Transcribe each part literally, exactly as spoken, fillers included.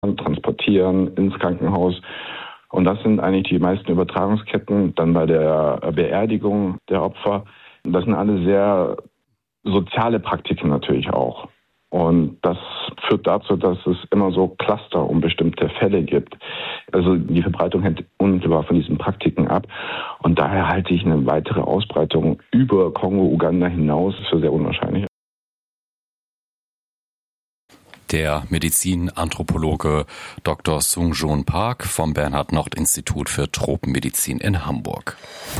transportieren ins Krankenhaus. Und das sind eigentlich die meisten Übertragungsketten. Dann bei der Beerdigung der Opfer. Das sind alle sehr soziale Praktiken natürlich auch. Und das führt dazu, dass es immer so Cluster um bestimmte Fälle gibt. Also die Verbreitung hängt unmittelbar von diesen Praktiken ab. Und daher halte ich eine weitere Ausbreitung über Kongo, Uganda hinaus für sehr unwahrscheinlich. Der Medizinanthropologe Doktor Sung-Joon Park vom Bernhard-Nocht-Institut für Tropenmedizin in Hamburg.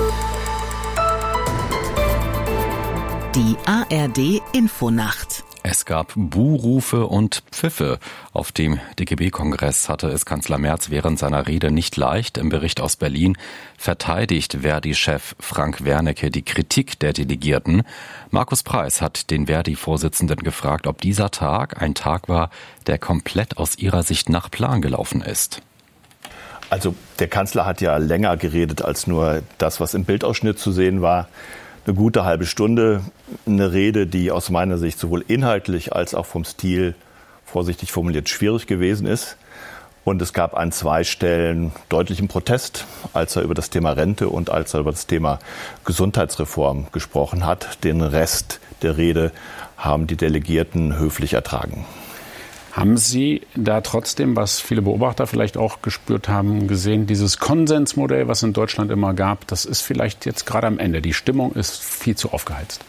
Die A R D-Infonacht. Es gab Buhrufe und Pfiffe. Auf dem D G B-Kongress hatte es Kanzler Merz während seiner Rede nicht leicht. Im Bericht aus Berlin verteidigt Verdi-Chef Frank Wernicke die Kritik der Delegierten. Markus Preis hat den Verdi-Vorsitzenden gefragt, ob dieser Tag ein Tag war, der komplett aus ihrer Sicht nach Plan gelaufen ist. Also der Kanzler hat ja länger geredet als nur das, was im Bildausschnitt zu sehen war. Eine gute halbe Stunde, eine Rede, die aus meiner Sicht sowohl inhaltlich als auch vom Stil, vorsichtig formuliert, schwierig gewesen ist. Und es gab an zwei Stellen deutlichen Protest, als er über das Thema Rente und als er über das Thema Gesundheitsreform gesprochen hat. Den Rest der Rede haben die Delegierten höflich ertragen. Haben Sie da trotzdem, was viele Beobachter vielleicht auch gespürt haben, gesehen, dieses Konsensmodell, was es in Deutschland immer gab, das ist vielleicht jetzt gerade am Ende. Die Stimmung ist viel zu aufgeheizt.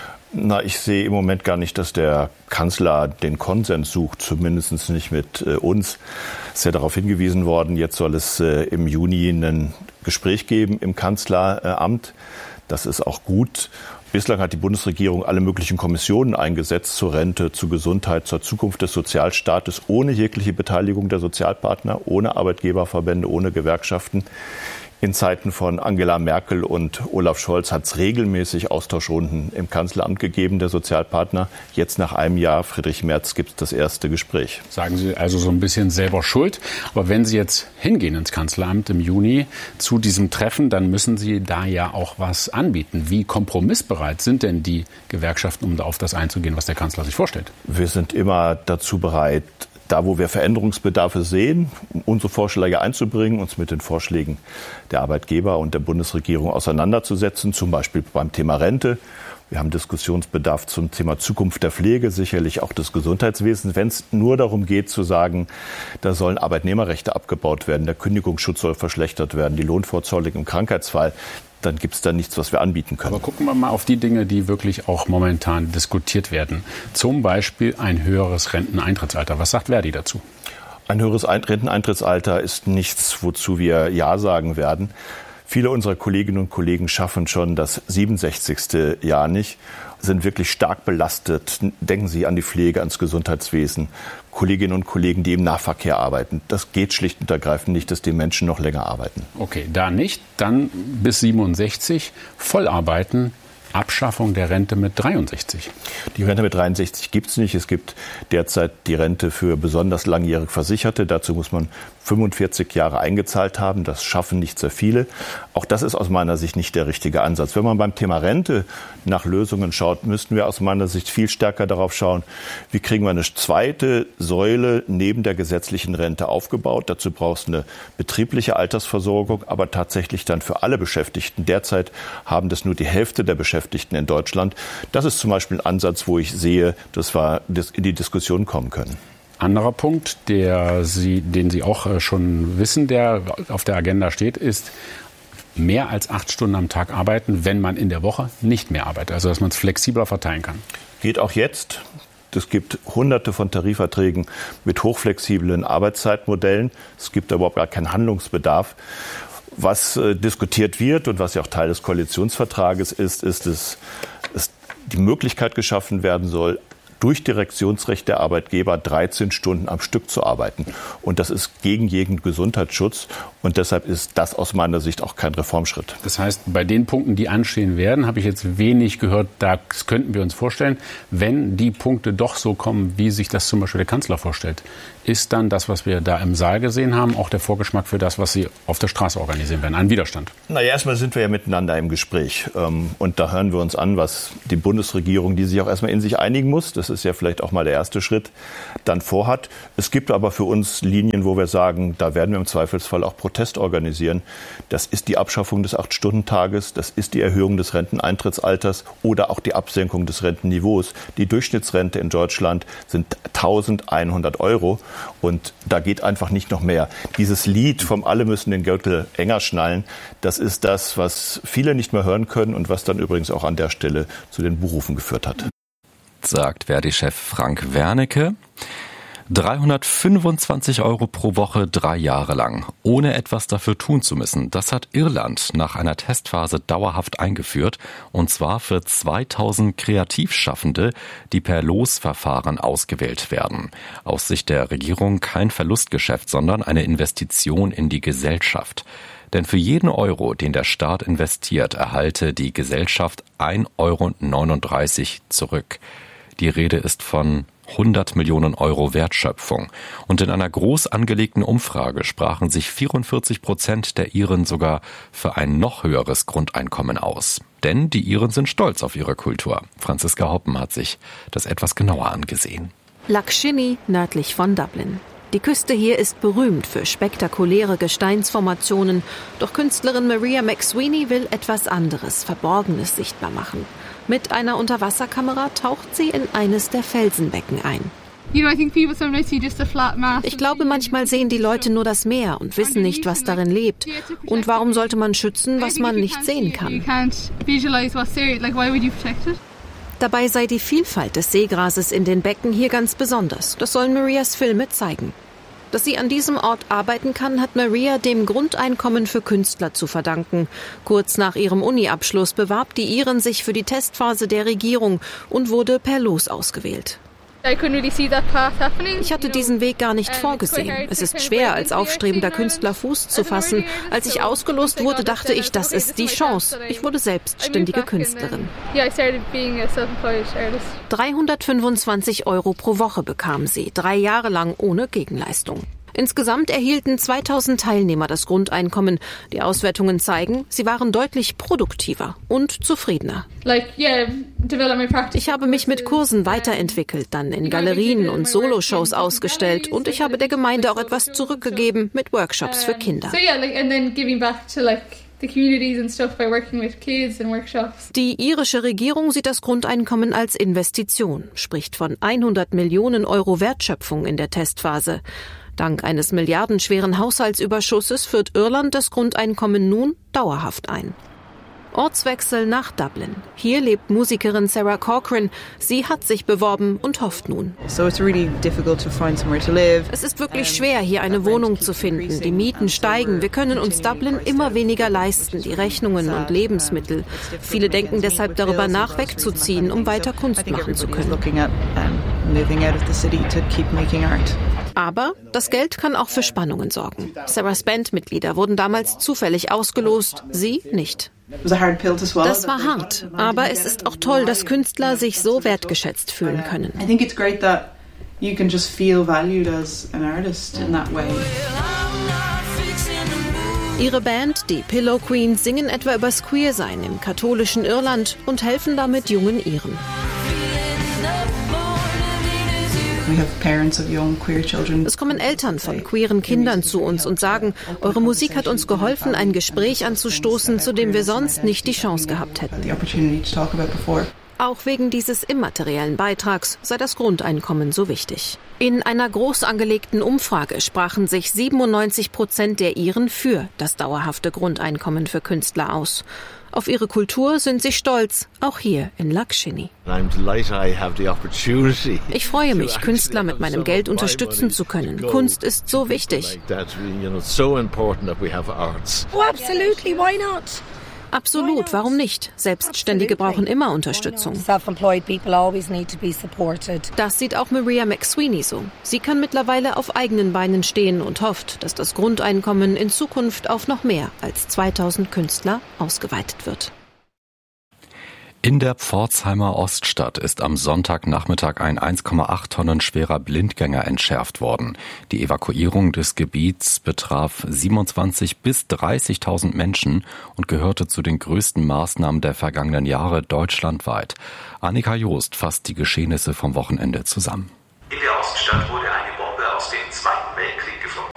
Na, ich sehe im Moment gar nicht, dass der Kanzler den Konsens sucht, zumindest nicht mit äh, uns. Es ist ja darauf hingewiesen worden, jetzt soll es äh, im Juni ein Gespräch geben im Kanzleramt. Das ist auch gut. Bislang hat die Bundesregierung alle möglichen Kommissionen eingesetzt zur Rente, zur Gesundheit, zur Zukunft des Sozialstaates, ohne jegliche Beteiligung der Sozialpartner, ohne Arbeitgeberverbände, ohne Gewerkschaften. In Zeiten von Angela Merkel und Olaf Scholz hat es regelmäßig Austauschrunden im Kanzleramt gegeben, der Sozialpartner. Jetzt nach einem Jahr, Friedrich Merz, gibt es das erste Gespräch. Sagen Sie also so ein bisschen selber schuld. Aber wenn Sie jetzt hingehen ins Kanzleramt im Juni zu diesem Treffen, dann müssen Sie da ja auch was anbieten. Wie kompromissbereit sind denn die Gewerkschaften, um da auf das einzugehen, was der Kanzler sich vorstellt? Wir sind immer dazu bereit, da, wo wir Veränderungsbedarfe sehen, unsere Vorschläge einzubringen, uns mit den Vorschlägen der Arbeitgeber und der Bundesregierung auseinanderzusetzen, zum Beispiel beim Thema Rente. Wir haben Diskussionsbedarf zum Thema Zukunft der Pflege, sicherlich auch des Gesundheitswesens. Wenn es nur darum geht zu sagen, da sollen Arbeitnehmerrechte abgebaut werden, der Kündigungsschutz soll verschlechtert werden, die Lohnfortzahlung im Krankheitsfall, dann gibt es da nichts, was wir anbieten können. Aber gucken wir mal auf die Dinge, die wirklich auch momentan diskutiert werden. Zum Beispiel ein höheres Renteneintrittsalter. Was sagt Verdi dazu? Ein höheres Renteneintrittsalter ist nichts, wozu wir Ja sagen werden. Viele unserer Kolleginnen und Kollegen schaffen schon das siebenundsechzigste Jahr nicht, sind wirklich stark belastet. Denken Sie an die Pflege, ans Gesundheitswesen. Kolleginnen und Kollegen, die im Nahverkehr arbeiten. Das geht schlicht und ergreifend nicht, dass die Menschen noch länger arbeiten. Okay, da nicht. Dann bis siebenundsechzig voll arbeiten. Abschaffung der Rente mit dreiundsechzig. Die Rente mit dreiundsechzig gibt es nicht. Es gibt derzeit die Rente für besonders langjährig Versicherte. Dazu muss man fünfundvierzig Jahre eingezahlt haben. Das schaffen nicht sehr viele. Auch das ist aus meiner Sicht nicht der richtige Ansatz. Wenn man beim Thema Rente nach Lösungen schaut, müssten wir aus meiner Sicht viel stärker darauf schauen, wie kriegen wir eine zweite Säule neben der gesetzlichen Rente aufgebaut. Dazu braucht es eine betriebliche Altersversorgung, aber tatsächlich dann für alle Beschäftigten. Derzeit haben das nur die Hälfte der Beschäftigten in Deutschland. Das ist zum Beispiel ein Ansatz, wo ich sehe, dass wir in die Diskussion kommen können. Anderer Punkt, der Sie, den Sie auch schon wissen, der auf der Agenda steht, ist mehr als acht Stunden am Tag arbeiten, wenn man in der Woche nicht mehr arbeitet. Also dass man es flexibler verteilen kann. Geht auch jetzt. Es gibt hunderte von Tarifverträgen mit hochflexiblen Arbeitszeitmodellen. Es gibt überhaupt gar keinen Handlungsbedarf. Was äh, diskutiert wird und was ja auch Teil des Koalitionsvertrages ist, ist, dass, dass die Möglichkeit geschaffen werden soll, durch Direktionsrecht der Arbeitgeber dreizehn Stunden am Stück zu arbeiten. Und das ist gegen jeden Gesundheitsschutz. Und deshalb ist das aus meiner Sicht auch kein Reformschritt. Das heißt, bei den Punkten, die anstehen werden, habe ich jetzt wenig gehört, das könnten wir uns vorstellen. Wenn die Punkte doch so kommen, wie sich das zum Beispiel der Kanzler vorstellt, ist dann das, was wir da im Saal gesehen haben, auch der Vorgeschmack für das, was Sie auf der Straße organisieren werden, ein Widerstand? Na ja, erstmal sind wir ja miteinander im Gespräch. Und da hören wir uns an, was die Bundesregierung, die sich auch erstmal in sich einigen muss, das ist ja vielleicht auch mal der erste Schritt, dann vorhat. Es gibt aber für uns Linien, wo wir sagen, da werden wir im Zweifelsfall auch Protest organisieren. Das ist die Abschaffung des acht-Stunden-Tages, das ist die Erhöhung des Renteneintrittsalters oder auch die Absenkung des Rentenniveaus. Die Durchschnittsrente in Deutschland sind eintausendeinhundert Euro. Und da geht einfach nicht noch mehr. Dieses Lied vom Alle müssen den Gürtel enger schnallen, das ist das, was viele nicht mehr hören können und was dann übrigens auch an der Stelle zu den Buhrufen geführt hat. Sagt Verdi-Chef Frank Wernicke. dreihundertfünfundzwanzig Euro pro Woche, drei Jahre lang, ohne etwas dafür tun zu müssen. Das hat Irland nach einer Testphase dauerhaft eingeführt, und zwar für zweitausend Kreativschaffende, die per Losverfahren ausgewählt werden. Aus Sicht der Regierung kein Verlustgeschäft, sondern eine Investition in die Gesellschaft. Denn für jeden Euro, den der Staat investiert, erhalte die Gesellschaft ein Euro neununddreißig zurück. Die Rede ist von hundert Millionen Euro Wertschöpfung. Und in einer groß angelegten Umfrage sprachen sich vierundvierzig Prozent der Iren sogar für ein noch höheres Grundeinkommen aus. Denn die Iren sind stolz auf ihre Kultur. Franziska Hoppen hat sich das etwas genauer angesehen. Lough Shinny, nördlich von Dublin. Die Küste hier ist berühmt für spektakuläre Gesteinsformationen. Doch Künstlerin Maria McSweeney will etwas anderes, Verborgenes sichtbar machen. Mit einer Unterwasserkamera taucht sie in eines der Felsenbecken ein. Ich glaube, manchmal sehen die Leute nur das Meer und wissen nicht, was darin lebt. Und warum sollte man schützen, was man nicht sehen kann? Dabei sei die Vielfalt des Seegrases in den Becken hier ganz besonders. Das sollen Marias Filme zeigen. Dass sie an diesem Ort arbeiten kann, hat Maria dem Grundeinkommen für Künstler zu verdanken. Kurz nach ihrem Uni-Abschluss bewarb die Iren sich für die Testphase der Regierung und wurde per Los ausgewählt. Ich hatte diesen Weg gar nicht vorgesehen. Es ist schwer, als aufstrebender Künstler Fuß zu fassen. Als ich ausgelost wurde, dachte ich, das ist die Chance. Ich wurde selbstständige Künstlerin. dreihundertfünfundzwanzig Euro pro Woche bekam sie, drei Jahre lang ohne Gegenleistung. Insgesamt erhielten zweitausend Teilnehmer das Grundeinkommen. Die Auswertungen zeigen, sie waren deutlich produktiver und zufriedener. Ich habe mich mit Kursen weiterentwickelt, dann in Galerien und Soloshows ausgestellt und ich habe der Gemeinde auch etwas zurückgegeben mit Workshops für Kinder. Die irische Regierung sieht das Grundeinkommen als Investition, spricht von hundert Millionen Euro Wertschöpfung in der Testphase. Dank eines milliardenschweren Haushaltsüberschusses führt Irland das Grundeinkommen nun dauerhaft ein. Ortswechsel nach Dublin. Hier lebt Musikerin Sarah Corcoran. Sie hat sich beworben und hofft nun. Es ist wirklich schwer, hier eine Wohnung zu finden. Die Mieten steigen. Wir können uns Dublin immer weniger leisten, die Rechnungen und Lebensmittel. Viele denken deshalb darüber nach, wegzuziehen, um weiter Kunst machen zu können. Aber das Geld kann auch für Spannungen sorgen. Sarahs Bandmitglieder wurden damals zufällig ausgelost, sie nicht. Das war hart, aber es ist auch toll, dass Künstler sich so wertgeschätzt fühlen können. Ihre Band, die Pillow Queens, singen etwa übers Queersein im katholischen Irland und helfen damit jungen Iren. Es kommen Eltern von queeren Kindern zu uns und sagen, eure Musik hat uns geholfen, ein Gespräch anzustoßen, zu dem wir sonst nicht die Chance gehabt hätten. Auch wegen dieses immateriellen Beitrags sei das Grundeinkommen so wichtig. In einer groß angelegten Umfrage sprachen sich siebenundneunzig Prozent der Iren für das dauerhafte Grundeinkommen für Künstler aus. Auf ihre Kultur sind sie stolz, auch hier in Lough Shinny. Ich freue mich, Künstler mit meinem Geld unterstützen zu können. Kunst ist so wichtig. Oh, absolutely, why not? Absolut, warum nicht? Selbstständige brauchen immer Unterstützung. Das sieht auch Maria McSweeney so. Sie kann mittlerweile auf eigenen Beinen stehen und hofft, dass das Grundeinkommen in Zukunft auf noch mehr als zweitausend Künstler ausgeweitet wird. In der Pforzheimer Oststadt ist am Sonntagnachmittag ein eins Komma acht Tonnen schwerer Blindgänger entschärft worden. Die Evakuierung des Gebiets betraf siebenundzwanzig bis dreißigtausend Menschen und gehörte zu den größten Maßnahmen der vergangenen Jahre deutschlandweit. Annika Joost fasst die Geschehnisse vom Wochenende zusammen. In der Oststadt wurde eine Bombe aus dem Zweiten Weltkrieg gefunden.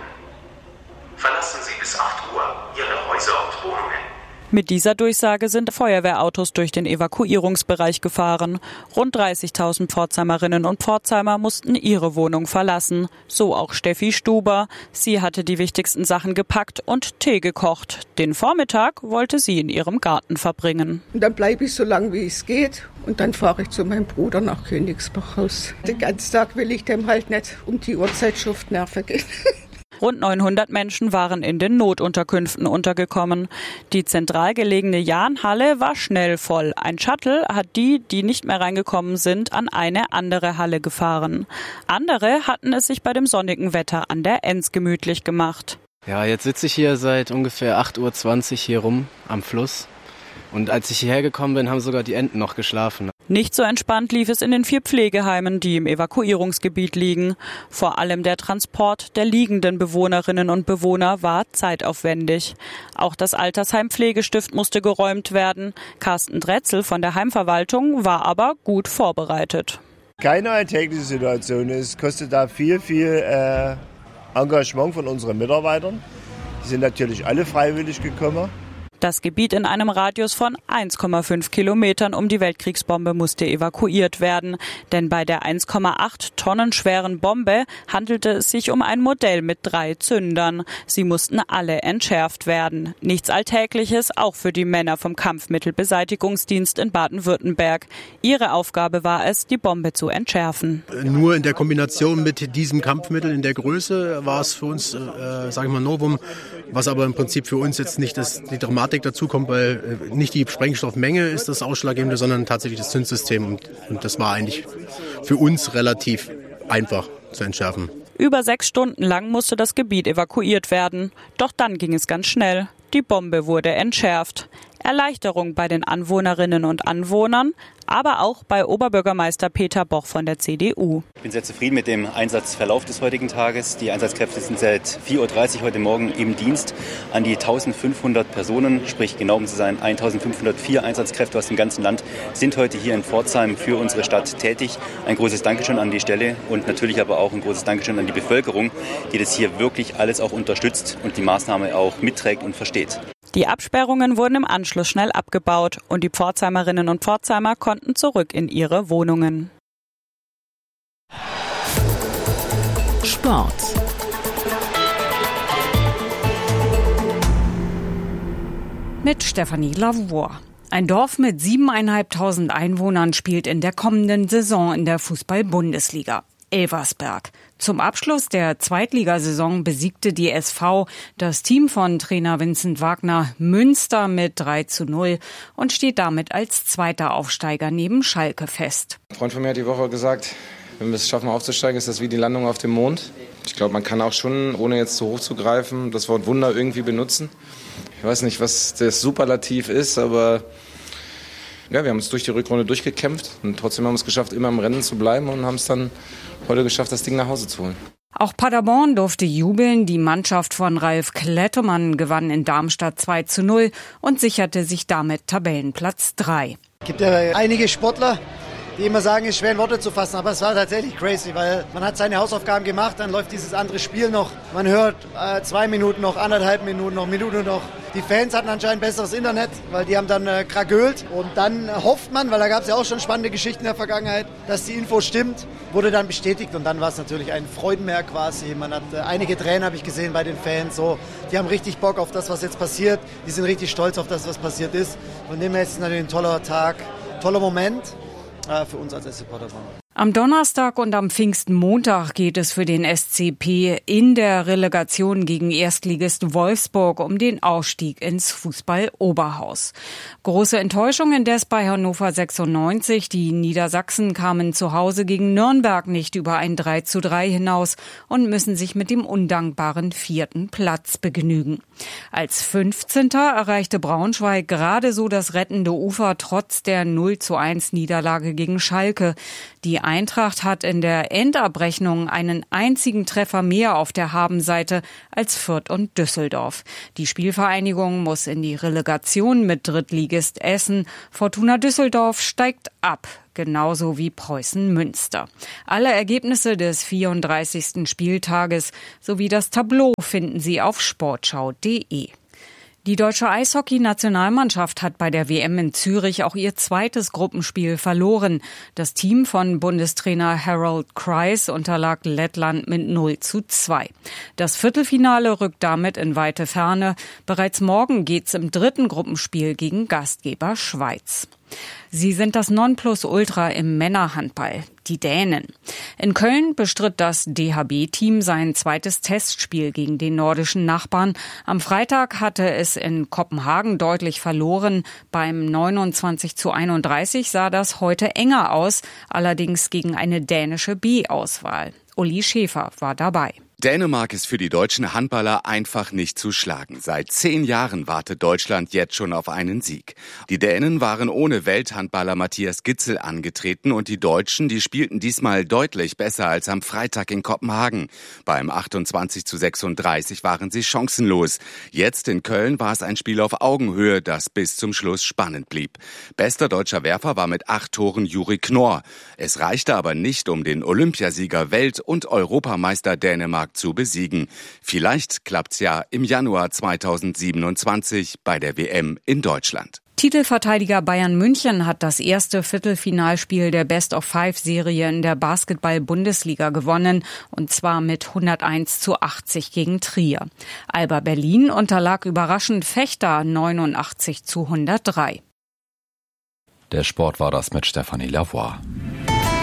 Verlassen Sie bis acht Uhr Ihre Häuser und Wohnungen. Mit dieser Durchsage sind Feuerwehrautos durch den Evakuierungsbereich gefahren. Rund dreißigtausend Pforzheimerinnen und Pforzheimer mussten ihre Wohnung verlassen. So auch Steffi Stuber. Sie hatte die wichtigsten Sachen gepackt und Tee gekocht. Den Vormittag wollte sie in ihrem Garten verbringen. Und dann bleibe ich so lange, wie es geht. Und dann fahre ich zu meinem Bruder nach Königsbach raus. Den ganzen Tag will ich dem halt nicht um die Uhrzeit Schuft nerven gehen. Rund neunhundert Menschen waren in den Notunterkünften untergekommen. Die zentral gelegene Jahnhalle war schnell voll. Ein Shuttle hat die, die nicht mehr reingekommen sind, an eine andere Halle gefahren. Andere hatten es sich bei dem sonnigen Wetter an der Enz gemütlich gemacht. Ja, jetzt sitze ich hier seit ungefähr acht Uhr zwanzig hier rum am Fluss. Und als ich hierher gekommen bin, haben sogar die Enten noch geschlafen. Nicht so entspannt lief es in den vier Pflegeheimen, die im Evakuierungsgebiet liegen. Vor allem der Transport der liegenden Bewohnerinnen und Bewohner war zeitaufwendig. Auch das Altersheim Pflegestift musste geräumt werden. Carsten Dretzel von der Heimverwaltung war aber gut vorbereitet. Keine alltägliche Situation. Es kostet da viel, viel äh, Engagement von unseren Mitarbeitern. Die sind natürlich alle freiwillig gekommen. Das Gebiet in einem Radius von eins Komma fünf Kilometern um die Weltkriegsbombe musste evakuiert werden. Denn bei der eins Komma acht Tonnen schweren Bombe handelte es sich um ein Modell mit drei Zündern. Sie mussten alle entschärft werden. Nichts Alltägliches, auch für die Männer vom Kampfmittelbeseitigungsdienst in Baden-Württemberg. Ihre Aufgabe war es, die Bombe zu entschärfen. Nur in der Kombination mit diesem Kampfmittel in der Größe war es für uns, äh, sage ich mal, Novum, was aber im Prinzip für uns jetzt nicht das, die Dramatik dazu kommt, weil nicht die Sprengstoffmenge ist das Ausschlaggebende, sondern tatsächlich das Zündsystem. Und, und das war eigentlich für uns relativ einfach zu entschärfen. Über sechs Stunden lang musste das Gebiet evakuiert werden. Doch dann ging es ganz schnell. Die Bombe wurde entschärft. Erleichterung bei den Anwohnerinnen und Anwohnern, aber auch bei Oberbürgermeister Peter Boch von der C D U. Ich bin sehr zufrieden mit dem Einsatzverlauf des heutigen Tages. Die Einsatzkräfte sind seit vier Uhr dreißig heute Morgen im Dienst. An die eintausendfünfhundert Personen, sprich genau um zu sein eintausendfünfhundertvier Einsatzkräfte aus dem ganzen Land, sind heute hier in Pforzheim für unsere Stadt tätig. Ein großes Dankeschön an die Stelle und natürlich aber auch ein großes Dankeschön an die Bevölkerung, die das hier wirklich alles auch unterstützt und die Maßnahme auch mitträgt und versteht. Die Absperrungen wurden im Anschluss schnell abgebaut und die Pforzheimerinnen und Pforzheimer konnten zurück in ihre Wohnungen. Sport. Mit Stefanie Lavour. Ein Dorf mit siebeneinhalbtausend Einwohnern spielt in der kommenden Saison in der Fußball-Bundesliga. Elversberg. Zum Abschluss der Zweitligasaison besiegte die S V das Team von Trainer Vincent Wagner Münster mit drei zu null und steht damit als zweiter Aufsteiger neben Schalke fest. Ein Freund von mir hat die Woche gesagt, wenn wir es schaffen aufzusteigen, ist das wie die Landung auf dem Mond. Ich glaube, man kann auch schon, ohne jetzt zu hoch zu greifen, das Wort Wunder irgendwie benutzen. Ich weiß nicht, was das Superlativ ist, aber ja, wir haben es durch die Rückrunde durchgekämpft und trotzdem haben wir es geschafft, immer im Rennen zu bleiben und haben es dann heute geschafft, das Ding nach Hause zu holen. Auch Paderborn durfte jubeln. Die Mannschaft von Ralf Klettemann gewann in Darmstadt zwei zu null und sicherte sich damit Tabellenplatz drei. Es gibt ja einige Sportler, die immer sagen, es ist schwer in Worte zu fassen, aber es war tatsächlich crazy, weil man hat seine Hausaufgaben gemacht, dann läuft dieses andere Spiel noch, man hört äh, zwei Minuten noch, anderthalb Minuten noch, Minute noch. Die Fans hatten anscheinend besseres Internet, weil die haben dann äh, kragölt und dann hofft man, weil da gab es ja auch schon spannende Geschichten in der Vergangenheit, dass die Info stimmt, wurde dann bestätigt und dann war es natürlich ein Freudenmeer quasi. Man hat äh, einige Tränen, habe ich gesehen bei den Fans, so, die haben richtig Bock auf das, was jetzt passiert, die sind richtig stolz auf das, was passiert ist. Von dem her ist es natürlich ein toller Tag, toller Moment für uns als S C Paderborn. Am Donnerstag und am Pfingstmontag geht es für den S C P in der Relegation gegen Erstligist Wolfsburg um den Aufstieg ins Fußball-Oberhaus. Große Enttäuschung indes bei Hannover sechsundneunzig. Die Niedersachsen kamen zu Hause gegen Nürnberg nicht über ein drei zu drei hinaus und müssen sich mit dem undankbaren vierten Platz begnügen. Als fünfzehnter erreichte Braunschweig gerade so das rettende Ufer trotz der null zu eins Niederlage gegen Schalke. Die Eintracht hat in der Endabrechnung einen einzigen Treffer mehr auf der Habenseite als Fürth und Düsseldorf. Die Spielvereinigung muss in die Relegation mit Drittligist Essen. Fortuna Düsseldorf steigt ab, genauso wie Preußen Münster. Alle Ergebnisse des vierunddreißigsten Spieltages sowie das Tableau finden Sie auf sportschau punkt de. Die deutsche Eishockey-Nationalmannschaft hat bei der W M in Zürich auch ihr zweites Gruppenspiel verloren. Das Team von Bundestrainer Harold Kreis unterlag Lettland mit null zu zwei. Das Viertelfinale rückt damit in weite Ferne. Bereits morgen geht's im dritten Gruppenspiel gegen Gastgeber Schweiz. Sie sind das Nonplusultra im Männerhandball, die Dänen. In Köln bestritt das D H B-Team sein zweites Testspiel gegen den nordischen Nachbarn. Am Freitag hatte es in Kopenhagen deutlich verloren. Beim neunundzwanzig zu einunddreißig sah das heute enger aus, allerdings gegen eine dänische B-Auswahl. Uli Schäfer war dabei. Dänemark ist für die deutschen Handballer einfach nicht zu schlagen. Seit zehn Jahren wartet Deutschland jetzt schon auf einen Sieg. Die Dänen waren ohne Welthandballer Matthias Gitzel angetreten und die Deutschen, die spielten diesmal deutlich besser als am Freitag in Kopenhagen. Beim achtundzwanzig zu sechsunddreißig waren sie chancenlos. Jetzt in Köln war es ein Spiel auf Augenhöhe, das bis zum Schluss spannend blieb. Bester deutscher Werfer war mit acht Toren Juri Knorr. Es reichte aber nicht, um den Olympiasieger, Welt- und Europameister Dänemark zu besiegen. Vielleicht klappt's ja im Januar zweitausendsiebenundzwanzig bei der W M in Deutschland. Titelverteidiger Bayern München hat das erste Viertelfinalspiel der Best-of-Five-Serie in der Basketball-Bundesliga gewonnen, und zwar mit hunderteins zu achtzig gegen Trier. Alba Berlin unterlag überraschend Vechta neunundachtzig zu hundertdrei. Der Sport war das mit Stefanie Lavoie.